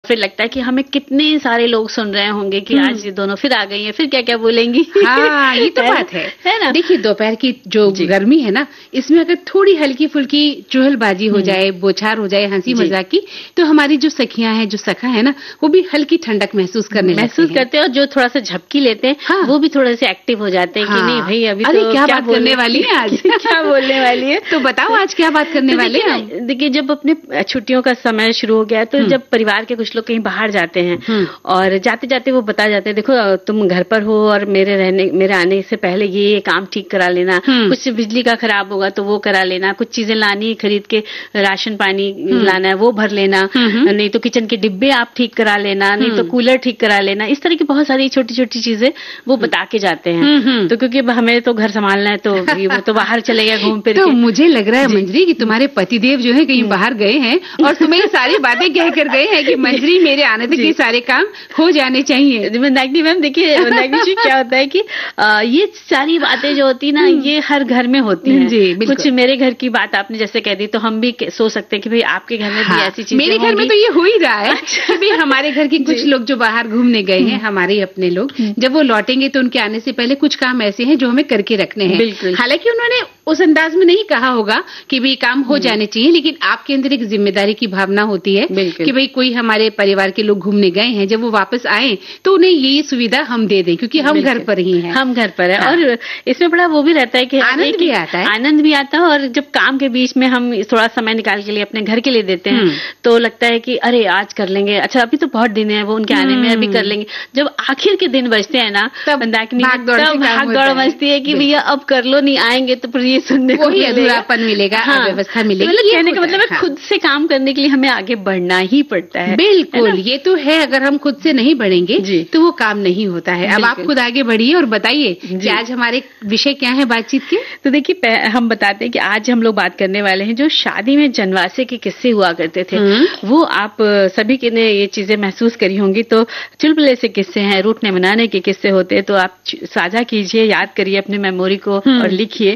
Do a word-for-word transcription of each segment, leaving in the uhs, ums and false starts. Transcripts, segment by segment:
फिर लगता है कि हमें कितने सारे लोग सुन रहे होंगे कि आज ये दोनों फिर आ गई हैं, फिर क्या क्या बोलेंगी। हाँ, ये तो बात है, है ना। देखिए दोपहर की जो गर्मी है ना, इसमें अगर थोड़ी हल्की फुल्की चुहलबाजी हो जाए, बोछार हो जाए, हंसी मजाक की, तो हमारी जो सखियां हैं, जो सखा है ना, वो भी हल्की ठंडक महसूस करने महसूस करते हैं, और जो थोड़ा सा झपकी लेते हैं हाँ। वो भी थोड़े से एक्टिव हो जाते हैं हाँ। कि नहीं भाई अभी अरे तो क्या, क्या बात करने वाली है आज क्या बोलने वाली है, तो बताओ आज क्या बात करने वाले हैं। देखिए जब अपने छुट्टियों का समय शुरू हो गया तो जब परिवार के कुछ लोग कहीं बाहर जाते हैं और जाते जाते वो बता जाते हैं, देखो तुम घर पर हो और मेरे रहने मेरे आने से पहले ये काम ठीक करा लेना, कुछ बिजली का खराब होगा तो वो करा लेना, कुछ चीजें लानी खरीद के, राशन पानी लाना है वो भर लेना, नहीं तो किचन के डिब्बे आप ठीक करा लेना, नहीं तो कूलर ठीक करा लेना, इस तरह की बहुत सारी छोटी छोटी चीजें वो बता के जाते हैं। तो क्योंकि हमें तो घर संभालना है तो वो तो बाहर चले गए घूम फिर तो के। मुझे लग रहा है मंजरी कि तुम्हारे पतिदेव जो है कहीं बाहर गए हैं और तुम्हें सारी बातें कह कर गए हैं कि मंजरी मेरे आने तक ये सारे काम हो जाने चाहिए। मंदाकिनी मैम देखिए, मंदाकिनी जी क्या होता है कि आ, ये सारी बातें जो होती ना ये हर घर में होती हैं। जी, कुछ मेरे घर की बात आपने जैसे कह दी तो हम भी सोच सकते हैं कि भाई आपके घर में भी ऐसी चीजें मेरे घर में तो ये हो ही रहा है कि भाई हमारे घर के कुछ लोग जो बाहर घूमने गए हैं, हमारे अपने लोग, जब वो लौटेंगे तो उनके आने से पहले कुछ काम ऐसे हैं जो हमें करके रखने हैं। हालांकि उन्होंने उस अंदाज में नहीं कहा होगा कि भाई काम हो जाने चाहिए, लेकिन आपके अंदर एक जिम्मेदारी की भावना होती है कि भाई कोई हमारे परिवार के लोग घूमने गए हैं, जब वो वापस आए तो उन्हें ये सुविधा हम दे दें, क्योंकि हम घर पर ही हैं। हम घर पर है हाँ। और इसमें बड़ा वो भी रहता है कि आनंद भी आता है, आनंद भी आता है। और जब काम के बीच में हम थोड़ा समय निकाल के लिए अपने घर के लिए देते हैं तो लगता है कि अरे आज कर लेंगे, अच्छा अभी तो बहुत दिन है वो उनके आने में, अभी कर लेंगे। जब आखिर के दिन बचते हैं ना तब भाग दौड़ मचती है कि भैया अब कर लो, नहीं आएंगे तो फिर ये सुनने को ही अधूरापन मिलेगा, हाँ। व्यवस्था मिलेगी। मतलब कहने का मतलब है खुद से काम करने के लिए हमें आगे बढ़ना ही पड़ता है। बिल्कुल, ये तो है, अगर हम खुद से नहीं बढ़ेंगे तो वो काम नहीं होता है। अब आप खुद आगे बढ़िए और बताइए कि आज हमारे विषय क्या है बातचीत के। तो देखिए हम बताते हैं कि आज हम लोग बात करने वाले हैं जो शादी में जनवासे के किस्से हुआ करते थे, वो आप सभी के ने ये चीजें महसूस करी होंगी। तो चुलबुले से किस्से हैं, रूठने मनाने के किस्से होते हैं, तो आप साझा कीजिए, याद करिए अपने मेमोरी को और लिखिए।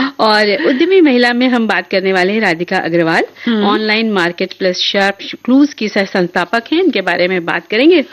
और उद्यमी महिला में हम बात करने वाले हैं Radhika Agarwal, online market place sharp clues की सह संस्थापक हैं, इनके बारे में बात करेंगे।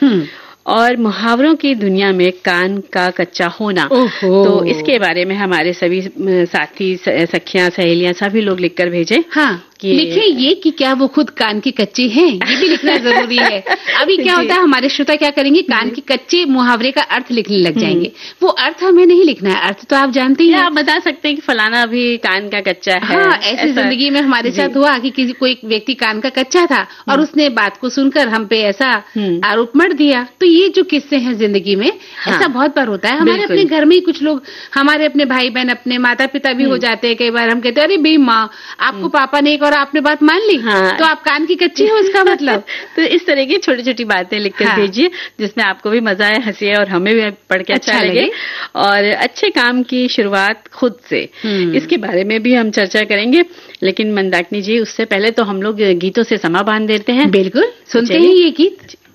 और मुहावरों की दुनिया में कान का कच्चा होना, तो इसके बारे में हमारे सभी साथी सखियां सहेलियां सभी लोग लिखकर भेजे। हाँ लिखे ये कि क्या वो खुद कान के कच्चे हैं, ये भी लिखना जरूरी है। अभी क्या होता है हमारे श्रोता क्या करेंगे, कान के कच्चे मुहावरे का अर्थ लिखने लग जाएंगे। वो अर्थ हमें नहीं लिखना है, अर्थ तो आप जानते ही हैं। आप बता सकते हैं कि फलाना अभी कान का कच्चा है। हाँ, ऐसी जिंदगी में हमारे साथ हुआ कि किसी कोई व्यक्ति कान का कच्चा था और उसने बात को सुनकर हम पे ऐसा आरोप मढ़ दिया। तो ये जो किस्से हैं जिंदगी में, ऐसा बहुत बार होता है। हमारे अपने घर में ही कुछ लोग, हमारे अपने भाई बहन, अपने माता पिता भी हो जाते हैं। कई बार हम कहते हैं अरे भाई माँ आपको पापा ने और आपने बात मान ली, हाँ। तो आप कान की कच्ची हो उसका मतलब। तो इस तरह की छोटी छोटी बातें लिखकर हाँ। भेजिए जिसमें आपको भी मजा आए, हंसी और हमें भी पढ़ के अच्छा, अच्छा लगे। लगे और अच्छे काम की शुरुआत खुद से, इसके बारे में भी हम चर्चा करेंगे। लेकिन मंदाकिनी जी उससे पहले तो हम लोग गीतों से समा बांध देते हैं। बिल्कुल, सुनते हैं ये गीत।